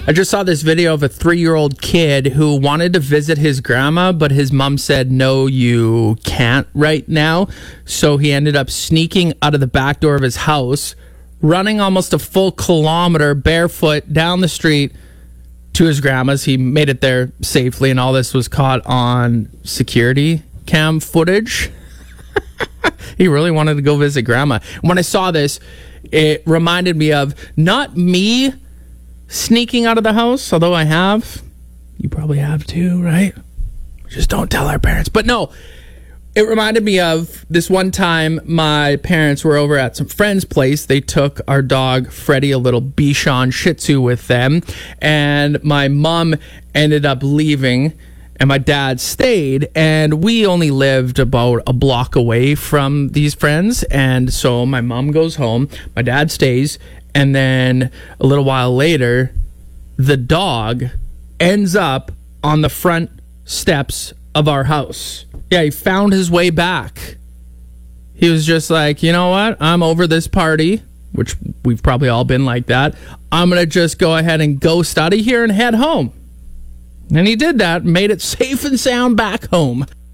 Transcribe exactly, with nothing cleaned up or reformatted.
I just saw this video of a three-year-old kid who wanted to visit his grandma, but his mom said, no, you can't right now. So he ended up sneaking out of the back door of his house, running almost a full kilometer barefoot down the street to his grandma's. He made it there safely, and all this was caught on security cam footage. He really wanted to go visit grandma. When I saw this, it reminded me of not me sneaking out of the house, although I have. You probably have too, right? Just don't tell our parents. But no, it reminded me of this one time my parents were over at some friend's place. They took our dog, Freddie, a little Bichon Shih Tzu with them. And my mom ended up leaving, and my dad stayed. And we only lived about a block away from these friends. And so my mom goes home, my dad stays, and then a little while later, the dog ends up on the front steps of our house. Yeah, he found his way back. He was just like, you know what? I'm over this party, which we've probably all been like that. I'm going to just go ahead and ghost out of here and head home. And he did that, made it safe and sound back home.